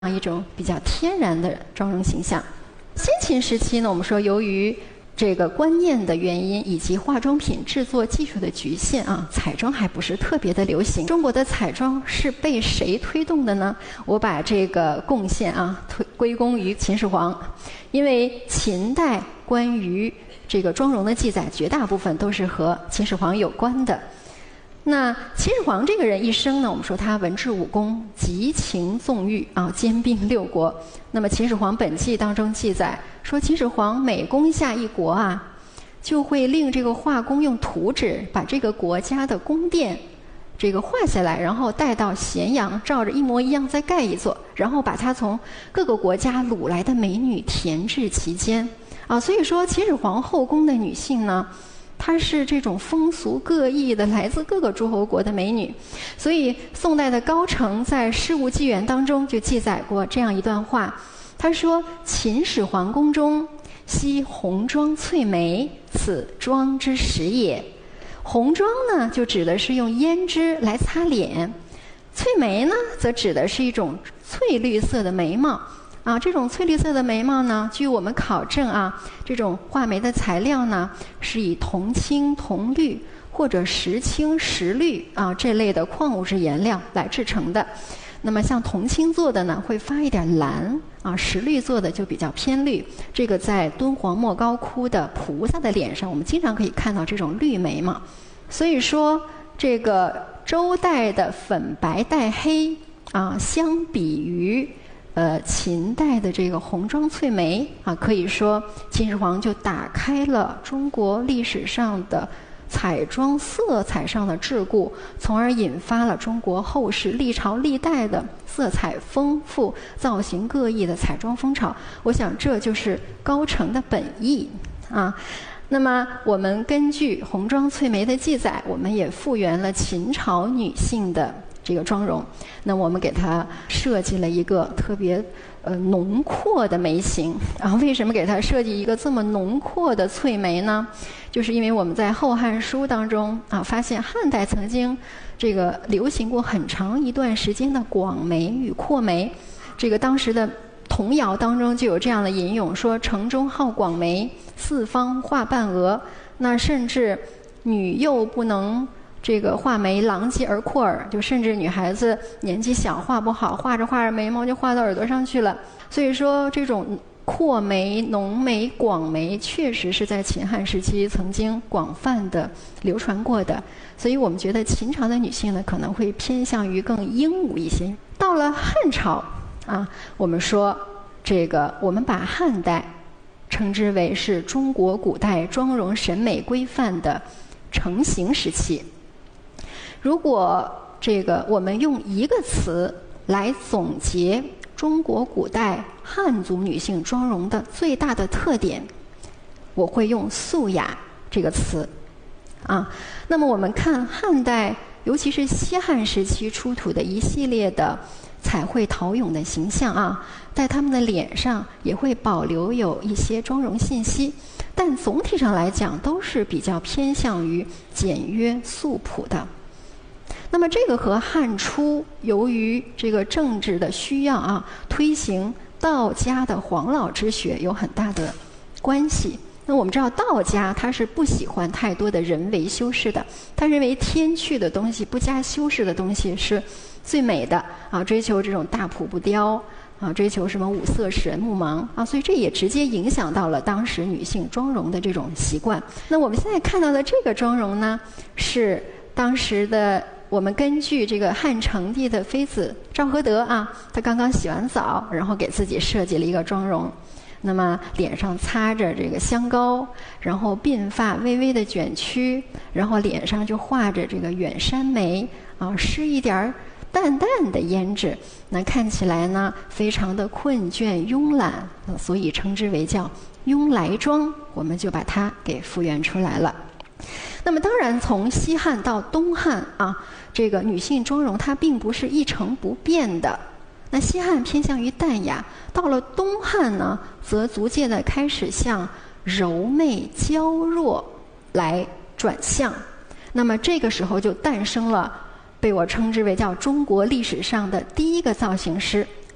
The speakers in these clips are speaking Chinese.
一种比较天然的妆容形象。先秦时期呢，我们说由于这个观念的原因以及化妆品制作技术的局限啊，彩妆还不是特别的流行。中国的彩妆是被谁推动的呢？我把这个贡献归功于秦始皇，因为秦代关于这个妆容的记载，绝大部分都是和秦始皇有关的。那秦始皇这个人一生呢，我们说他文治武功极情纵欲啊，兼并6国。那么《秦始皇本纪》当中记载说，秦始皇每攻下一国啊，就会令这个画工用图纸把这个国家的宫殿这个画下来，然后带到咸阳，照着一模一样再盖一座，然后把它从各个国家掳来的美女填制其间啊。所以说，秦始皇后宫的女性呢，她是这种风俗各异的，来自各个诸侯国的美女。所以宋代的高澄在《事物纪元》当中就记载过这样一段话，他说：“秦始皇宫中悉红妆翠眉，此妆之始也。”红妆呢，就指的是用胭脂来擦脸；翠眉呢，则指的是一种翠绿色的眉毛。啊，这种翠绿色的眉毛呢，据我们考证啊，这种画眉的材料呢，是以铜青、铜绿或者石青、石绿啊这类的矿物质颜料来制成的。那么像铜青做的呢，会发一点蓝啊；石绿做的就比较偏绿。这个在敦煌莫高窟的菩萨的脸上，我们经常可以看到这种绿眉毛。所以说，这个周代的粉白带黑啊，相比于秦代的这个红妆翠眉啊，可以说秦始皇就打开了中国历史上的彩妆色彩上的桎梏，从而引发了中国后世历朝历代的色彩丰富、造型各异的彩妆风潮。我想这就是高澄的本意啊。那么我们根据红妆翠眉的记载，我们也复原了秦朝女性的这个妆容。那我们给它设计了一个特别浓阔的眉形啊。为什么给它设计一个这么浓阔的翠眉呢？就是因为我们在《后汉书》当中啊，发现汉代曾经这个流行过很长一段时间的广眉与阔眉。这个当时的童谣当中就有这样的吟咏，说城中好广眉，四方画半额。那甚至女幼不能这个画眉，郎藉而阔耳，就甚至女孩子年纪小画不好，画着画着眉毛就画到耳朵上去了。所以说这种阔眉、浓眉、广眉确实是在秦汉时期曾经广泛的流传过的。所以我们觉得秦朝的女性呢，可能会偏向于更英武一些。到了汉朝啊，我们说这个我们把汉代称之为是中国古代妆容审美规范的成型时期。如果这个我们用一个词来总结中国古代汉族女性妆容的最大的特点，我会用素雅这个词啊。那么我们看汉代，尤其是西汉时期出土的一系列的彩绘陶俑的形象啊，在他们的脸上也会保留有一些妆容信息，但总体上来讲都是比较偏向于简约素朴的。那么这个和汉初由于这个政治的需要啊，推行道家的黄老之学有很大的关系。那我们知道道家他是不喜欢太多的人为修饰的，他认为天去的东西、不加修饰的东西是最美的啊，追求这种大朴不雕啊，追求什么五色使人目盲啊，所以这也直接影响到了当时女性妆容的这种习惯。那我们现在看到的这个妆容呢，是当时的我们根据这个汉成帝的妃子赵合德啊，她刚刚洗完澡，然后给自己设计了一个妆容。那么脸上擦着这个香膏，然后鬓发微微的卷曲，然后脸上就画着这个远山眉啊，施一点淡淡的胭脂，那看起来呢非常的困倦慵懒，所以称之为叫慵来妆，我们就把它给复原出来了。那么当然从西汉到东汉啊，这个女性妆容它并不是一成不变的。那西汉偏向于淡雅，到了东汉呢，则逐渐的开始向柔媚娇弱来转向。那么这个时候就诞生了被我称之为叫中国历史上的第一个造型师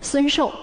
孙寿